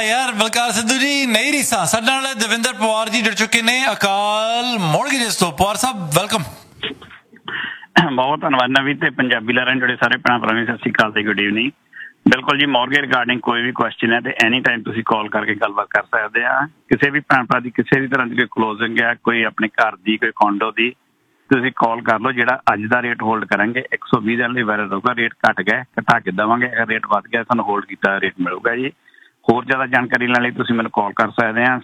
यार बलकार सिद्धू जी नहीं रीसा ਸਾਡੇ ਨਾਲ ਦਵਿੰਦਰ ਪਵਾਰ ਜੀ ਜੁੜ ਚੁੱਕੇ ਨੇ ਅਕਾਲ ਮੋਰਗੇजेस ਤੋਂ। ਪਵਾਰ ਸਾਹਿਬ ਵੈਲਕਮ। ਬਹੁਤ ਧੰਨਵਾਦ ਨਵੀ ਤੇ ਪੰਜਾਬੀ ਲਹਿਰਾਂ ਜੁੜੇ ਸਾਰੇ ਭੈਣਾਂ ਭਰਾਵਾਂ ਨੂੰ ਸਤਿ ਸ਼੍ਰੀ ਅਕਾਲ ਤੇ ਗੁੱਡ ਈਵਨਿੰਗ। ਬਿਲਕੁਲ ਜੀ, ਮੌਰਗੇਜ ਰਿਗਾਰਡਿੰਗ ਕੋਈ ਵੀ ਕੁਐਸਚਨ ਹੈ ਤੇ ਐਨੀ ਟਾਈਮ ਤੁਸੀਂ ਕਾਲ ਕਰਕੇ ਗੱਲਬਾਤ ਕਰ ਸਕਦੇ ਆ। ਕਿਸੇ ਵੀ ਭੈਣ ਭਰਾ ਦੀ ਕਿਸੇ ਵੀ ਤਰ੍ਹਾਂ ਦੀ ਕੋਈ ਕਲੋਜ਼ਿੰਗ ਹੈ, ਕੋਈ ਆਪਣੇ ਘਰ ਦੀ, ਕੋਈ ਕੌਂਡੋ ਦੀ, ਤੁਸੀਂ ਕਾਲ ਕਰ ਲਓ। ਜਿਹੜਾ ਅੱਜ ਦਾ ਰੇਟ ਹੋਲਡ ਕਰਾਂਗੇ 120 ਦਿਨ ਲਈ ਵੈਲਿਡ ਹੋਊਗਾ। ਰੇਟ ਘੱਟ ਗਿਆ ਘਟਾ ਕੇ ਦੇਵਾਂਗੇ, ਅਗਰ ਰੇਟ ਵੱਧ ਗਿਆ ਤੁਹਾਨੂੰ ਹੋਲਡ ਕੀਤਾ ਰੇਟ ਮਿਲੂਗਾ ਜੀ। ਹੋਰ ਜ਼ਿਆਦਾ ਜਾਣਕਾਰੀ ਲੈਣ ਲਈ ਤੁਸੀਂ ਮੈਨੂੰ ਕਾਲ ਕਰ ਸਕਦੇ ਆ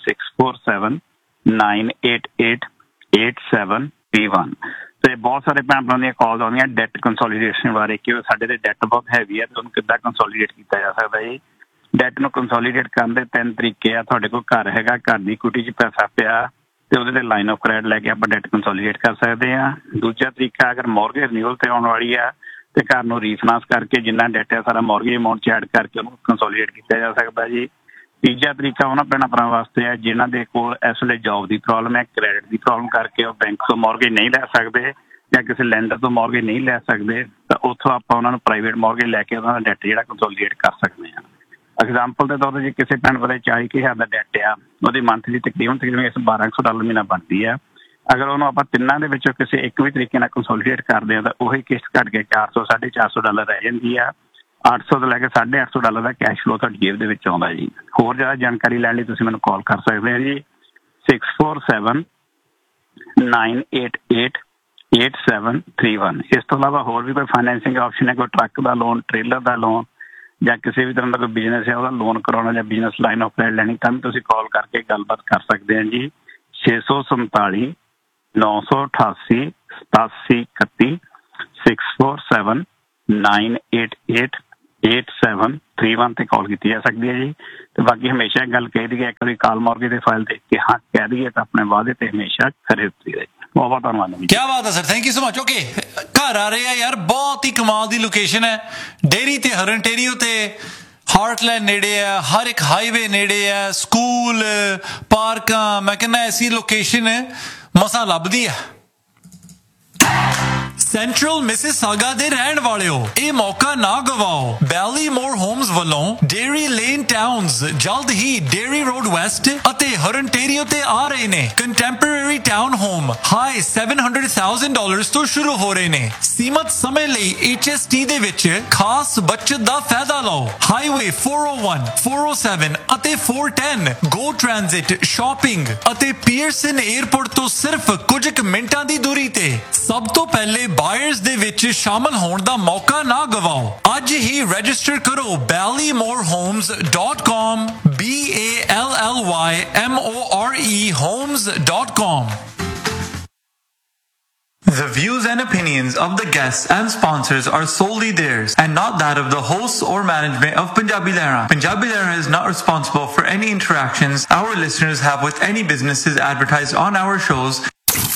6479888731 ਤੇ ਬਹੁਤ ਸਾਰੇ ਭੈਣ ਭਰਾਵਾਂ ਦੀਆਂ ਕਾਲਸ ਆਉਂਦੀਆਂ ਡੈਟ ਕੰਸੋਲੀਡੇਸ਼ਨ ਬਾਰੇ ਕਿ ਸਾਡੇ ਤੇ ਡੈਟ ਬਹੁਤ ਹੈਵੀ ਹੈ ਤੇ ਉਹਨੂੰ ਕਿੱਦਾਂ ਕੰਸੋਲੀਡੇਟ ਕੀਤਾ ਜਾ ਸਕਦਾ ਜੀ। ਡੈਟ ਨੂੰ ਕੰਸੋਲੀਡੇਟ ਕਰਨ ਦੇ 3 ਤਰੀਕੇ ਆ। ਤੁਹਾਡੇ ਕੋਲ ਘਰ ਹੈਗਾ, ਘਰ ਦੀ ਕੁਟੀ 'ਚ ਪੈਸਾ ਪਿਆ ਤੇ ਉਹਦੇ ਤੇ ਲਾਈਨ ਆਫ ਕ੍ਰੈਡਿਟ ਲੈ ਕੇ ਆਪਾਂ ਡੈਟ ਕੰਸੋਲੀਡੇਟ ਕਰ ਸਕਦੇ ਹਾਂ। ਦੂਜਾ ਤਰੀਕਾ, ਅਗਰ ਮੌਰਗੇਜ ਰਿਨਿਊਅਲ ਤੇ ਆਉਣ ਵਾਲੀ ਆ ਤੇ ਘਰ ਨੂੰ ਰੀਫਾਈਨਾਂਸ ਕਰਕੇ ਜਿੰਨਾ ਡੈਟ ਹੈ ਸਾਰਾ ਮੌਰਗੇਜ ਅਮਾਊਂਟ 'ਚ ਐਡ ਕਰਕੇ ਉਹਨੂੰ ਕੰਸੋਲੀਡੇਟ ਕੀਤਾ ਜਾ ਸਕਦਾ ਜੀ। ਤੀਜਾ ਤਰੀਕਾ ਉਹਨਾਂ ਭੈਣਾਂ ਭਰਾਵਾਂ ਵਾਸਤੇ ਹੈ ਜਿਨ੍ਹਾਂ ਦੇ ਕੋਲ ਇਸ ਵੇਲੇ ਜੋਬ ਦੀ ਪ੍ਰੋਬਲਮ ਹੈ, ਕ੍ਰੈਡਿਟ ਦੀ ਪ੍ਰੋਬਲਮ ਕਰਕੇ ਉਹ ਬੈਂਕ ਤੋਂ ਮੌਰਗੇਜ ਨਹੀਂ ਲੈ ਸਕਦੇ ਜਾਂ ਕਿਸੇ ਲੈਂਡਰ ਤੋਂ ਮੌਰਗੇਜ ਨਹੀਂ ਲੈ ਸਕਦੇ, ਤਾਂ ਉੱਥੋਂ ਆਪਾਂ ਉਹਨਾਂ ਨੂੰ ਪ੍ਰਾਈਵੇਟ ਮੌਰਗੇਜ ਲੈ ਕੇ ਉਹਨਾਂ ਦਾ ਡੈਟ ਜਿਹੜਾ ਕੰਸੋਲੀਡੇਟ ਕਰ ਸਕਦੇ ਹਾਂ। ਐਗਜ਼ਾਮਪਲ ਦੇ ਤੌਰ 'ਤੇ ਜੇ ਕਿਸੇ ਭੈਣ ਭਰਾ 40,000 ਦਾ ਡੈਟ ਆ, ਉਹਦੀ ਮੰਥਲੀ ਤਕਰੀਬਨ $1,200 ਮਹੀਨਾ ਬਣਦੀ ਆ। ਅਗਰ ਉਹਨੂੰ ਆਪਾਂ ਤਿੰਨਾਂ ਦੇ ਵਿੱਚੋਂ ਕਿਸੇ ਇੱਕ ਵੀ ਤਰੀਕੇ ਨਾਲ ਕੰਸੋਲੀਡੇਟ ਕਰਦੇ ਹਾਂ ਤਾਂ ਉਹੀ ਕਿਸ਼ਤ ਘੱਟ ਕੇ $400-450 ਰਹਿ ਜਾਂਦੀ ਆ। $800 ਤੋਂ ਲੈ ਕੇ $850 ਦਾ ਕੈਸ਼ ਫਲੋ ਤੁਹਾਡੀ ਜੇਬ ਦੇ ਵਿੱਚ ਆਉਂਦਾ ਜੀ। ਹੋਰ ਜ਼ਿਆਦਾ ਜਾਣਕਾਰੀ ਲੈਣ ਲਈ ਤੁਸੀਂ ਮੈਨੂੰ ਕਾਲ ਕਰ ਸਕਦੇ ਹੋ ਜੀ 6479888731। ਇਸ ਤੋਂ ਇਲਾਵਾ ਹੋਰ ਵੀ ਕੋਈ ਫਾਈਨੈਂਸਿੰਗ ਆਪਸ਼ਨ ਹੈ, ਕੋਈ ਟਰੱਕ ਦਾ ਲੋਨ, ਟ੍ਰੇਲਰ ਦਾ ਲੋਨ ਜਾਂ ਕਿਸੇ ਵੀ ਤਰ੍ਹਾਂ ਦਾ ਕੋਈ ਬਿਜ਼ਨਸ ਹੈ ਉਹਦਾ ਲੋਨ ਕਰਾਉਣਾ ਜਾਂ ਬਿਜ਼ਨਸ ਲਾਈਨ ਆਫ ਕ੍ਰੈਡਿਟ ਲੈਣੀ, ਤਾਂ ਵੀ ਤੁਸੀਂ ਕਾਲ ਕਰਕੇ ਗੱਲਬਾਤ ਕਰ ਸਕਦੇ ਹਾਂ ਜੀ 647-988-8731 6479888731 ਤੇ ਕਾਲ ਕੀਤੀ ਜਾ ਸਕਦੀ ਹੈ ਜੀ। ਤੇ ਬਾਕੀ ਹਮੇਸ਼ਾ ਗੱਲ ਕਹਿ ਦਈਏ, ਇੱਕ ਵਾਰੀ ਕਾਲ ਮੌਰਗੇਜ ਦੇ ਫਾਈਲ ਦੇਖ ਕੇ ਹਾਂ ਕਹਿ ਦਈਏ ਤਾਂ ਆਪਣੇ ਵਾਅਦੇ ਤੇ ਹਮੇਸ਼ਾ ਖਰੇ ਉਤਰੀ ਰਹੇ। ਬਹੁਤ ਬਹੁਤ ਧੰਨਵਾਦ। ਕੀ ਬਾਤ ਹੈ sir, thank you so much. Okay, ਘਰ ਆ ਰਹੇ ਆ ਯਾਰ, ਬਹੁਤ ਹੀ ਕਮਾਲ ਦੀ ਲੋਕੇਸ਼ਨ ਹੈ। ਡੇਰੀ ਤੇ ਹਰਨਟੇਰੀਓ ਤੇ ਹਾਰਟਲੈਂਡ ਨੇੜੇ ਆ, ਹਰ ਇੱਕ ਹਾਈਵੇ ਨੇੜੇ ਆ, ਸਕੂਲ, ਪਾਰਕਾਂ, ਮੈਂ ਕਹਿੰਦਾ ਐਸੀ ਲੋਕੇਸ਼ਨ ਮਸਾਂ ਲੱਭਦੀ ਆ। ਸੈਂਟਰਲ ਮਿਸਿਸਾਗਾ ਦੇ ਰਹਿਣ ਵਾਲਿਓ, ਇਹ ਮੌਕਾ ਨਾ ਗਵਾਓ। ਬੈਲੀਮੋਰ ਹੋਮਸ ਵੱਲੋਂ ਡੇਰੀ ਲੇਨ ਟਾਊਨਸ ਜਲਦ ਹੀ ਡੇਰੀ ਰੋਡ ਵੈਸਟ ਅਤੇ ਹਰਨਟੇਰੀਓ ਤੇ ਆ ਰਹੇ ਨੇ। ਕੰਟੈਂਪਰੇਰੀ ਟਾਊਨ ਹੋਮ ਹਾਈ $700,000 ਤੋਂ ਸ਼ੁਰੂ ਹੋ ਰਹੇ ਨੇ। ਸੀਮਤ ਸਮੇਂ ਲਈ HST ਦੇ ਵਿੱਚ ਖਾਸ ਬਚਤ ਦਾ ਫਾਇਦਾ ਲਓ। ਹਾਈਵੇ 401, 407 ਅਤੇ 410 ਗੋ ਟ੍ਰਾਂਜ਼ਿਟ, ਸ਼ਾਪਿੰਗ ਅਤੇ ਪੀਅਰਸਨ 에ਅਰਪੋਰਟ ਤੋਂ ਸਿਰਫ ਕੁਝ ਕੁ ਮਿੰਟਾਂ ਦੀ ਦੂਰੀ ਤੇ। ਸਭ ਤੋਂ ਪਹਿਲੇ ਬਾਇਰਸ ਦੇ ਵਿੱਚ ਸ਼ਾਮਲ ਹੋਣ ਦਾ ਮੌਕਾ ਨਾ ਗਵਾਓ। ਅੱਜ ਹੀ ਰਜਿਸਟਰ ਕਰੋ ballymorhomes.com BALLYMORE homes.com। The views and opinions of the guests and sponsors are solely theirs and not that of the hosts or management of Punjabi Lehra. Punjabi Lehra is not responsible for any interactions our listeners have with any businesses advertised on our shows